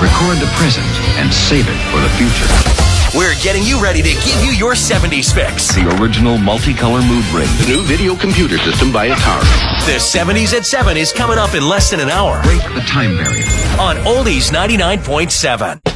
Record the present and save it for the future. We're getting you ready to give you your 70s fix. The original multicolor mood ring. The new video computer system by Atari. The 70s at 7 is coming up in less than an hour. Break the time barrier. On Oldies 99.7.